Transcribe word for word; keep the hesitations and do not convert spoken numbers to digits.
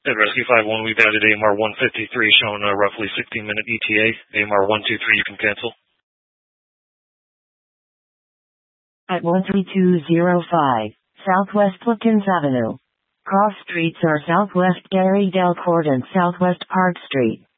At Rescue five one, we've added A M R one fifty-three showing a roughly sixteen minute E T A. A M R one two three, you can cancel. At one three two zero five, Southwest Plymouth Avenue. Cross streets are Southwest Gary Delcourt and Southwest Park Street.